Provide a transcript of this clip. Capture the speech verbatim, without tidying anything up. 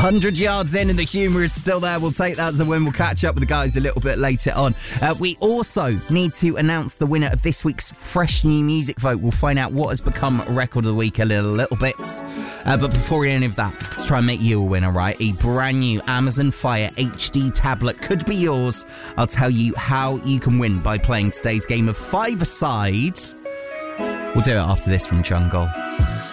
hundred yards in and the humour is still there. We'll take that as a win. We'll catch up with the guys a little bit later on. Uh, we also need to announce the winner of this week's Fresh New Music vote. We'll find out what has become Record of the Week a little, little bit. Uh, but before any of that, let's try and make you a winner, right? A brand new Amazon Fire H D tablet could be yours. I'll tell you how you can win by playing today's game of Five-A-Side. We'll do it after this from Jungle.